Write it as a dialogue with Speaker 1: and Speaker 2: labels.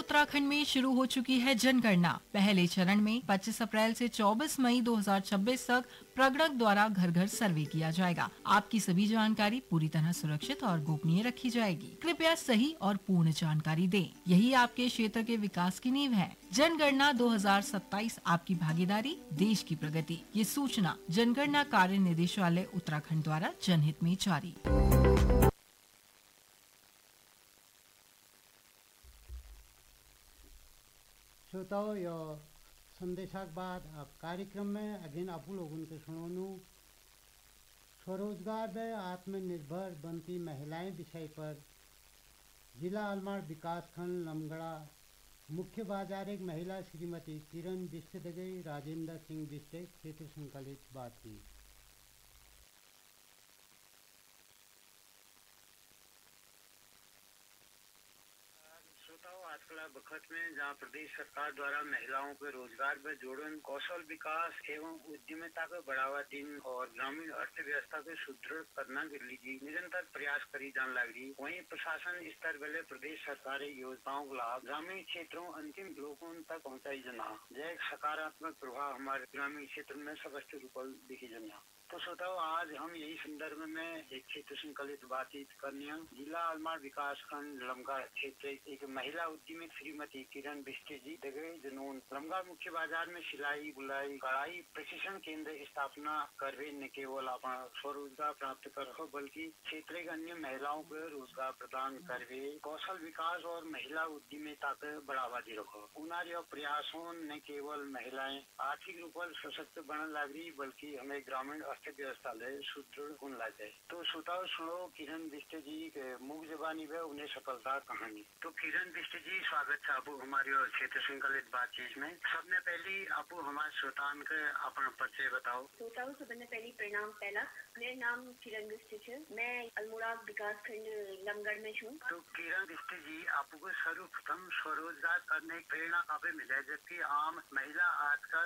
Speaker 1: उत्तराखंड में शुरू हो चुकी है जनगणना। पहले चरण में 25 अप्रैल से 24 मई 2026 तक प्रगणक द्वारा घर घर सर्वे किया जाएगा। आपकी सभी जानकारी पूरी तरह सुरक्षित और गोपनीय रखी जाएगी। कृपया सही और पूर्ण जानकारी दें। यही आपके क्षेत्र के विकास की नींव है। जनगणना 2027 आपकी भागीदारी, देश की प्रगति। ये सूचना जनगणना कार्य निदेशालय उत्तराखंड द्वारा जनहित में जारी।
Speaker 2: श्रोताओं, यह संदेशाक बाद अब कार्यक्रम में अगिन आपू लोगों के सुनोनु स्वरोजगार में आत्मनिर्भर बनती महिलाएं विषय पर जिला अलमाड़ विकास खंड लमगड़ा मुख्य बाजार एक महिला श्रीमती किरण बिष्ट दगे राजेंद्र सिंह बिष्ट क्षेत्र संकलित बातचीत।
Speaker 3: आजकल वक्त में जहाँ प्रदेश सरकार द्वारा महिलाओं के रोजगार में जोड़न, कौशल विकास एवं उद्यमिता को बढ़ावा देने और ग्रामीण अर्थव्यवस्था को सुदृढ़ करना के लिए निरंतर प्रयास करी जाने लगी। वहीं प्रशासन स्तर वाले प्रदेश सरकार योजनाओं का लाभ ग्रामीण क्षेत्रों अंतिम लोगों तक पहुँचाई जाना, यह एक सकारात्मक प्रभाव हमारे ग्रामीण क्षेत्र में स्पष्ट रूप दिखी जाना। तो श्रोताओ, आज हम यही संदर्भ में एक क्षेत्र संकलित बातचीत करने जिला अलमाड़ विकास खंड लमगा क्षेत्र एक महिला उद्यमी श्रीमती किरण बिष्ट जी दगे जनून लमगा मुख्य बाजार में सिलाई बुलाई कढ़ाई प्रशिक्षण केंद्र स्थापना करवे न केवल अपना स्वरोजगार प्राप्त कर हो बल्कि क्षेत्र के अन्य महिलाओं को रोजगार प्रदान करवे, कौशल विकास और महिला उद्यमिता को बढ़ावा दे रखो। उनार प्रयासों न केवल महिलाएं आर्थिक रूप से सशक्त बनने लगी बल्कि हमें ग्रामीण अर्थव्यवस्था सुदृढ़ होने लगे। तो श्रोताओं सुनो किरण बिष्ट जी के मुख जबानी में उन्हें सफलता कहानी। तो किरण बिष्ट जी, स्वागत है आपको हमारे क्षेत्र संकलित बातचीत में। सबने पहले आपको हमारे श्रोतान के अपना परिचय बताओ।
Speaker 4: श्रोताओं सबने पहले प्रणाम। पहला मेरा नाम किरण बिष्ट है, मैं अल्मोड़ा विकास खंड लमगढ़ में हूँ।
Speaker 3: तो किरण बिष्ट जी, आपको सर्वप्रथम स्वरोजगार करने की प्रेरणा कहाँ मिले, जबकि आम महिला आज का